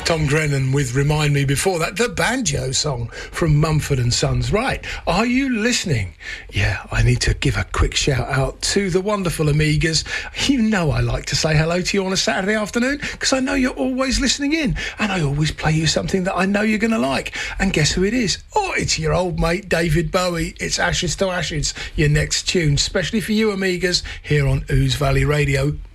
Tom Grennan with Remind Me before that. The banjo song from Mumford and Sons. Right, are you listening? Yeah, I need to give a quick shout out to the wonderful Amigas. You know I like to say hello to you on a Saturday afternoon because I know you're always listening in and I always play you something that I know you're going to like. And guess who it is? Oh, it's your old mate David Bowie. It's Ashes to Ashes, your next tune, especially for you Amigas here on Ouse Valley Radio.